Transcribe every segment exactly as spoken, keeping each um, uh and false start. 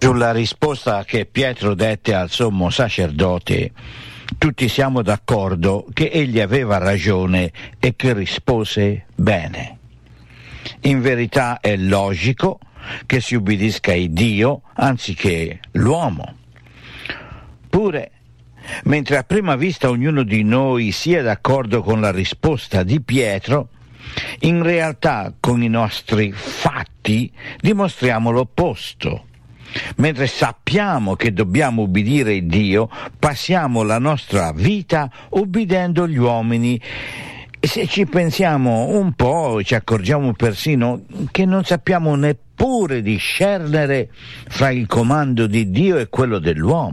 Sulla risposta che Pietro dette al sommo sacerdote, tutti siamo d'accordo che egli aveva ragione e che rispose bene. In verità è logico che si ubbidisca a Dio anziché l'uomo. Pure, mentre a prima vista ognuno di noi sia d'accordo con la risposta di Pietro, in realtà con i nostri fatti dimostriamo l'opposto. Mentre sappiamo che dobbiamo ubbidire Dio, passiamo la nostra vita ubbidendo gli uomini. E se ci pensiamo un po', ci accorgiamo persino che non sappiamo neppure discernere fra il comando di Dio e quello dell'uomo.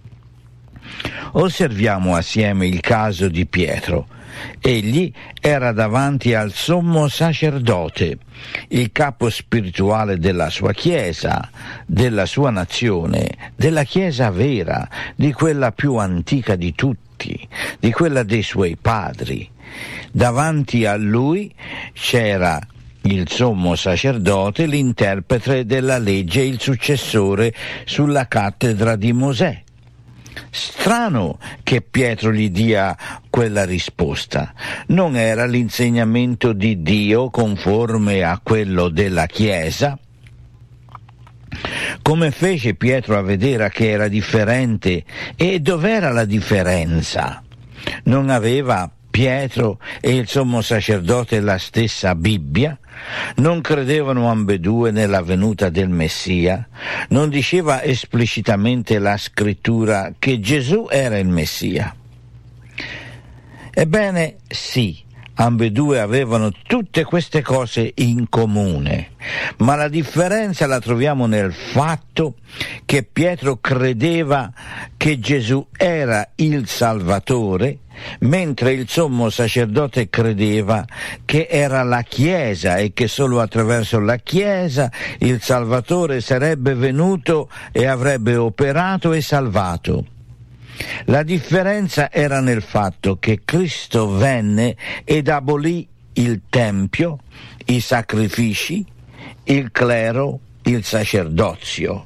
Osserviamo assieme il caso di Pietro. Egli era davanti al sommo sacerdote, il capo spirituale della sua chiesa, della sua nazione, della chiesa vera, di quella più antica di tutti, di quella dei suoi padri. Davanti a lui c'era il sommo sacerdote, l'interprete della legge, il successore sulla cattedra di Mosè. Strano che Pietro gli dia quella risposta. Non era l'insegnamento di Dio conforme a quello della Chiesa? Come fece Pietro a vedere che era differente? E dov'era la differenza? Non aveva Pietro e il sommo sacerdote la stessa Bibbia? Non credevano ambedue nella venuta del Messia? Non diceva esplicitamente la scrittura che Gesù era il Messia? Ebbene sì, ambedue avevano tutte queste cose in comune, ma la differenza la troviamo nel fatto che Pietro credeva che Gesù era il Salvatore, mentre il sommo sacerdote credeva che era la Chiesa e che solo attraverso la Chiesa il Salvatore sarebbe venuto e avrebbe operato e salvato. La differenza era nel fatto che Cristo venne ed abolì il Tempio, i sacrifici, il clero, il sacerdozio.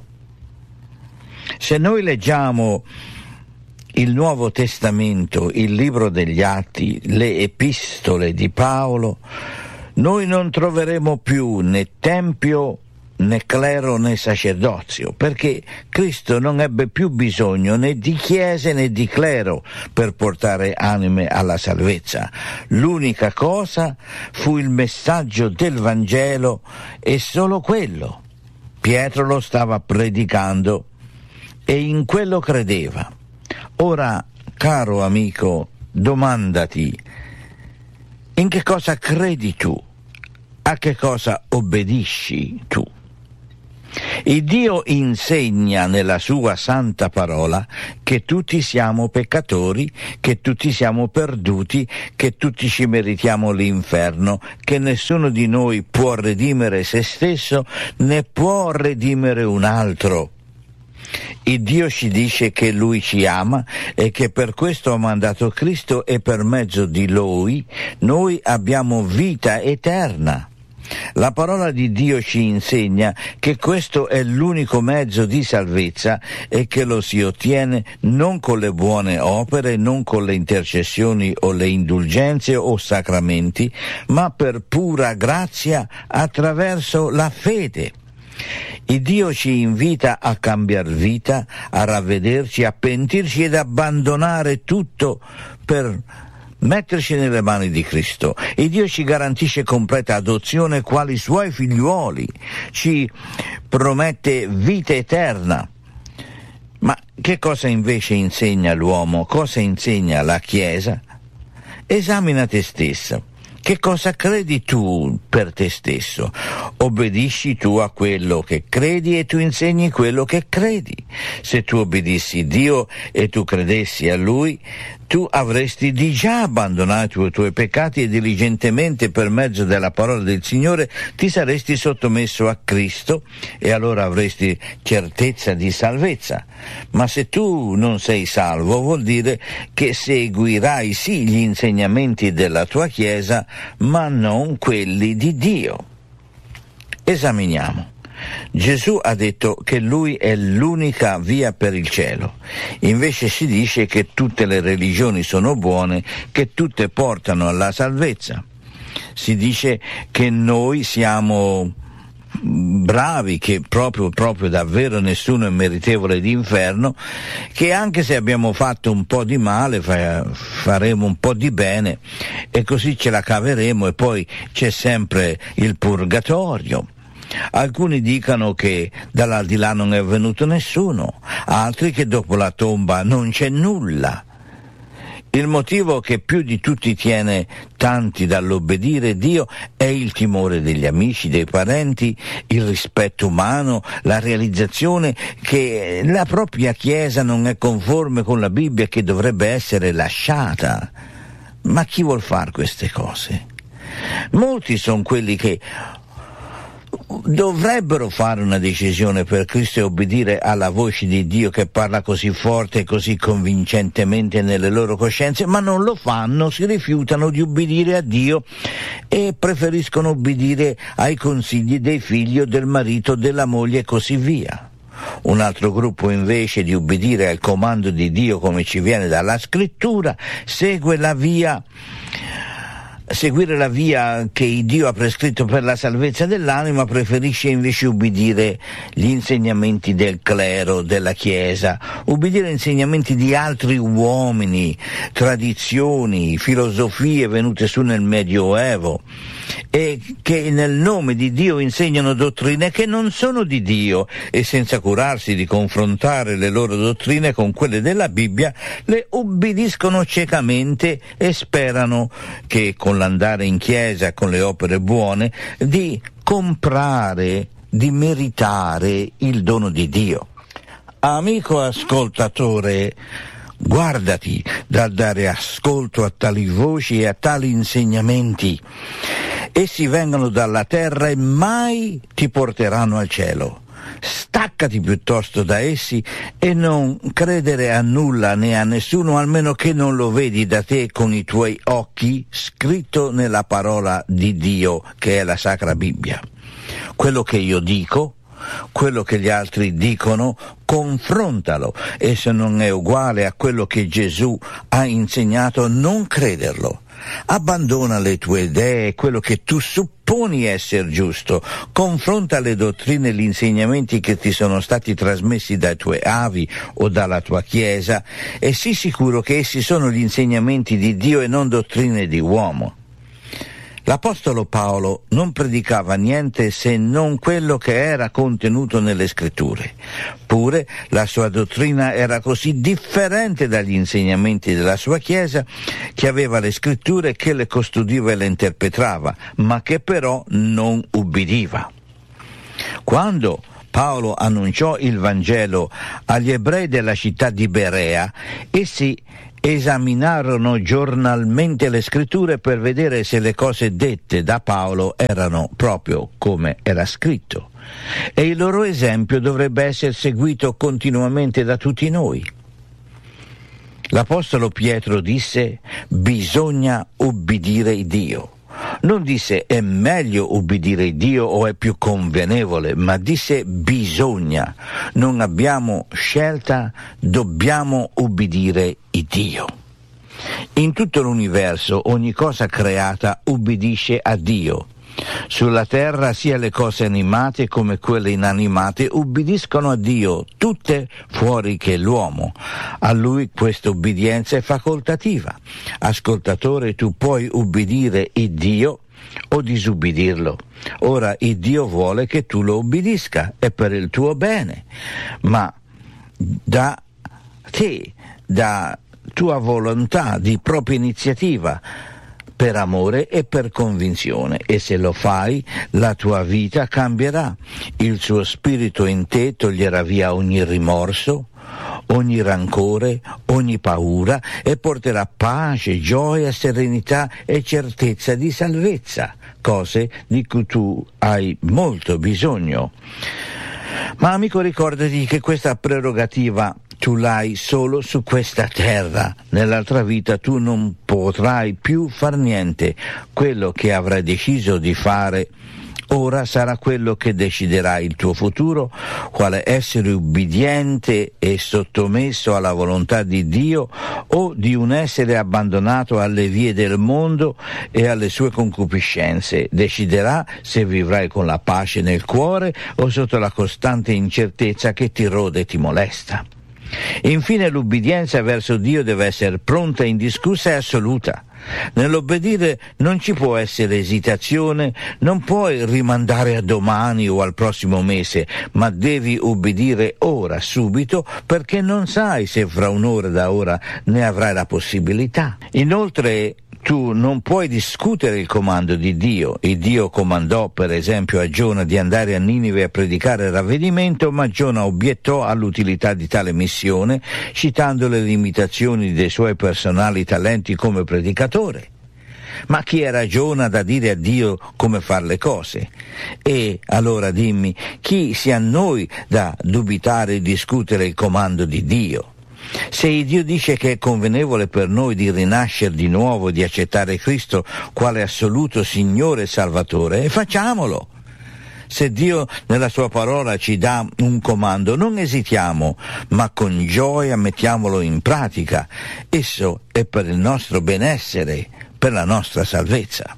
Se noi leggiamo il Nuovo Testamento, il libro degli Atti, le epistole di Paolo, noi non troveremo più né Tempio, né clero né sacerdozio, perché Cristo non ebbe più bisogno né di chiese né di clero per portare anime alla salvezza. L'unica cosa fu il messaggio del Vangelo e solo quello. Pietro lo stava predicando e in quello credeva. Ora, caro amico, domandati: in che cosa credi tu? A che cosa obbedisci tu? Il Dio insegna nella sua santa parola che tutti siamo peccatori, che tutti siamo perduti, che tutti ci meritiamo l'inferno, che nessuno di noi può redimere se stesso né può redimere un altro. Il Dio ci dice che Lui ci ama e che per questo ha mandato Cristo e per mezzo di Lui noi abbiamo vita eterna. La parola di Dio ci insegna che questo è l'unico mezzo di salvezza e che lo si ottiene non con le buone opere, non con le intercessioni o le indulgenze o sacramenti, ma per pura grazia attraverso la fede. Il Dio ci invita a cambiar vita, a ravvederci, a pentirci ed abbandonare tutto per metterci nelle mani di Cristo. E Dio ci garantisce completa adozione quali suoi figliuoli, ci promette vita eterna. Ma che cosa invece insegna l'uomo? Cosa insegna la Chiesa? Esamina te stesso. Che cosa credi tu per te stesso? Obbedisci tu a quello che credi e tu insegni quello che credi. Se tu obbedissi Dio e tu credessi a Lui, tu avresti di già abbandonato i tuoi peccati e diligentemente per mezzo della parola del Signore ti saresti sottomesso a Cristo e allora avresti certezza di salvezza. Ma se tu non sei salvo, vuol dire che seguirai sì gli insegnamenti della tua Chiesa, ma non quelli di Dio. Esaminiamo. Gesù ha detto che lui è l'unica via per il cielo. Invece si dice che tutte le religioni sono buone, che tutte portano alla salvezza. Si dice che noi siamo bravi, che proprio, proprio davvero nessuno è meritevole di inferno, che anche se abbiamo fatto un po' di male fa, faremo un po' di bene e così ce la caveremo, e poi c'è sempre il purgatorio. Alcuni dicono che dall'aldilà non è venuto nessuno, altri che dopo la tomba non c'è nulla. Il motivo che più di tutti tiene tanti dall'obbedire Dio è il timore degli amici, dei parenti, il rispetto umano, la realizzazione che la propria Chiesa non è conforme con la Bibbia e che dovrebbe essere lasciata. Ma chi vuol fare queste cose? Molti sono quelli che dovrebbero fare una decisione per Cristo e obbedire alla voce di Dio che parla così forte e così convincentemente nelle loro coscienze, ma non lo fanno, si rifiutano di ubbidire a Dio e preferiscono ubbidire ai consigli dei figli o del marito, della moglie e così via. Un altro gruppo, invece di ubbidire al comando di Dio come ci viene dalla Scrittura, segue la via Seguire la via che Dio ha prescritto per la salvezza dell'anima, preferisce invece ubbidire gli insegnamenti del clero, della Chiesa, ubbidire insegnamenti di altri uomini, tradizioni, filosofie venute su nel Medioevo e che nel nome di Dio insegnano dottrine che non sono di Dio, e senza curarsi di confrontare le loro dottrine con quelle della Bibbia le ubbidiscono ciecamente e sperano che con l'andare in chiesa, con le opere buone, di comprare, di meritare il dono di Dio. Amico ascoltatore, guardati dal dare ascolto a tali voci e a tali insegnamenti. Essi vengono dalla terra e mai ti porteranno al cielo. Staccati piuttosto da essi e non credere a nulla né a nessuno, almeno che non lo vedi da te con i tuoi occhi, scritto nella parola di Dio, che è la Sacra Bibbia. Quello che io dico, quello che gli altri dicono, confrontalo, e se non è uguale a quello che Gesù ha insegnato, non crederlo. Abbandona le tue idee, quello che tu supponi essere giusto, confronta le dottrine e gli insegnamenti che ti sono stati trasmessi dai tuoi avi o dalla tua Chiesa, e sii sicuro che essi sono gli insegnamenti di Dio e non dottrine di uomo. L'Apostolo Paolo non predicava niente se non quello che era contenuto nelle Scritture. Pure la sua dottrina era così differente dagli insegnamenti della sua Chiesa, che aveva le Scritture, che le custodiva e le interpretava, ma che però non ubbidiva. Quando Paolo annunciò il Vangelo agli ebrei della città di Berea, essi esaminarono giornalmente le Scritture per vedere se le cose dette da Paolo erano proprio come era scritto, e il loro esempio dovrebbe essere seguito continuamente da tutti noi. L'Apostolo Pietro disse: bisogna ubbidire Dio. Non disse è meglio ubbidire Dio o è più convenevole, ma disse bisogna. Non abbiamo scelta, dobbiamo ubbidire Dio. In tutto l'universo ogni cosa creata ubbidisce a Dio. Sulla terra sia le cose animate come quelle inanimate ubbidiscono a Dio, tutte fuori che l'uomo. A Lui questa ubbidienza è facoltativa. Ascoltatore, tu puoi ubbidire il Dio o disubbidirlo. Ora il Dio vuole che tu lo ubbidisca, è per il tuo bene, ma da te, da tua volontà, di propria iniziativa, per amore e per convinzione, e se lo fai la tua vita cambierà. Il suo spirito in te toglierà via ogni rimorso, ogni rancore, ogni paura, e porterà pace, gioia, serenità e certezza di salvezza, cose di cui tu hai molto bisogno. Ma amico, ricordati che questa prerogativa tu l'hai solo su questa terra. Nell'altra vita tu non potrai più far niente. Quello che avrai deciso di fare Ora sarà quello che deciderà il tuo futuro, quale essere ubbidiente e sottomesso alla volontà di Dio o di un essere abbandonato alle vie del mondo e alle sue concupiscenze. Deciderà se vivrai con la pace nel cuore o sotto la costante incertezza che ti rode e ti molesta. Infine, l'ubbidienza verso Dio deve essere pronta, indiscussa e assoluta. Nell'obbedire non ci può essere esitazione, non puoi rimandare a domani o al prossimo mese, ma devi obbedire ora, subito, perché non sai se fra un'ora da ora ne avrai la possibilità. Inoltre, tu non puoi discutere il comando di Dio. Il Dio comandò, per esempio, a Giona di andare a Ninive a predicare il ravvedimento, ma Giona obiettò all'utilità di tale missione, citando le limitazioni dei suoi personali talenti come predicatore. Ma chi era Giona da dire a Dio come fare le cose? E allora dimmi, chi sia noi da dubitare e discutere il comando di Dio? Se Dio dice che è convenevole per noi di rinascere di nuovo, di accettare Cristo quale assoluto Signore e Salvatore, facciamolo. Se Dio nella sua parola ci dà un comando, non esitiamo, ma con gioia mettiamolo in pratica. Esso è per il nostro benessere, per la nostra salvezza.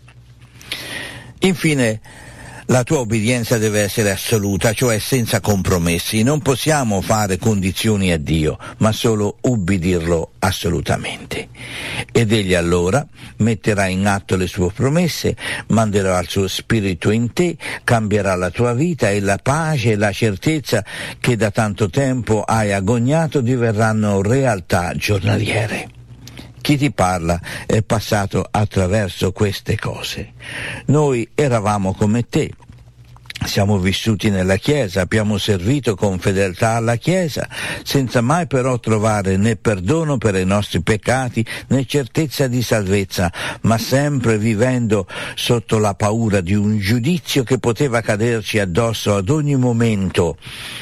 Infine, la tua obbedienza deve essere assoluta, cioè senza compromessi. Non possiamo fare condizioni a Dio, ma solo ubbidirlo assolutamente. Ed egli allora metterà in atto le sue promesse, manderà il suo spirito in te, cambierà la tua vita e la pace e la certezza che da tanto tempo hai agognato diverranno realtà giornaliere. Chi ti parla è passato attraverso queste cose. Noi eravamo come te. Siamo vissuti nella Chiesa, abbiamo servito con fedeltà alla Chiesa, senza mai però trovare né perdono per i nostri peccati né certezza di salvezza, ma sempre vivendo sotto la paura di un giudizio che poteva caderci addosso ad ogni momento.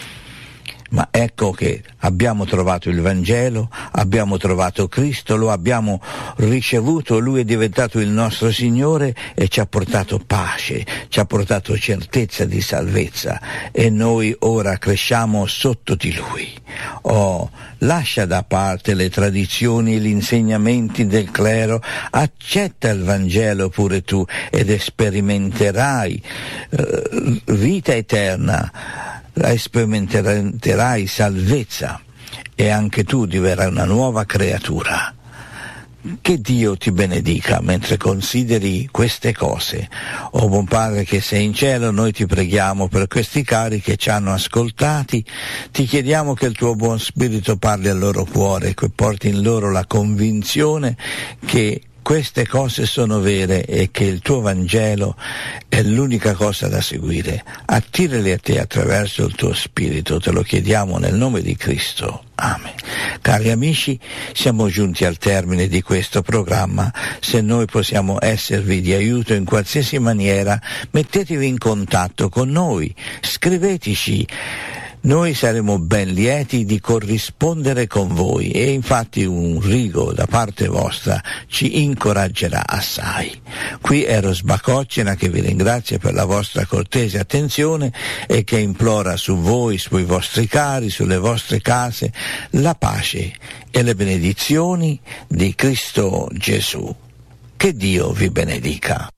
Ma ecco che abbiamo trovato il Vangelo, abbiamo trovato Cristo, lo abbiamo ricevuto, Lui è diventato il nostro Signore e ci ha portato pace, ci ha portato certezza di salvezza e noi ora cresciamo sotto di Lui. Oh, lascia da parte le tradizioni e gli insegnamenti del clero, accetta il Vangelo pure tu ed sperimenterai eh, vita eterna. Sperimenterai salvezza e anche tu diverrai una nuova creatura. Che Dio ti benedica mentre consideri queste cose. O buon Padre che sei in cielo, noi ti preghiamo per questi cari che ci hanno ascoltati, ti chiediamo che il tuo buon spirito parli al loro cuore, che porti in loro la convinzione che queste cose sono vere e che il tuo Vangelo è l'unica cosa da seguire. Attirali a te attraverso il tuo Spirito, te lo chiediamo nel nome di Cristo. Amen. Cari amici, siamo giunti al termine di questo programma. Se noi possiamo esservi di aiuto in qualsiasi maniera, mettetevi in contatto con noi, scriveteci. Noi saremo ben lieti di corrispondere con voi e infatti un rigo da parte vostra ci incoraggerà assai. Qui è Eros Bacocena che vi ringrazia per la vostra cortese attenzione e che implora su voi, sui vostri cari, sulle vostre case, la pace e le benedizioni di Cristo Gesù. Che Dio vi benedica.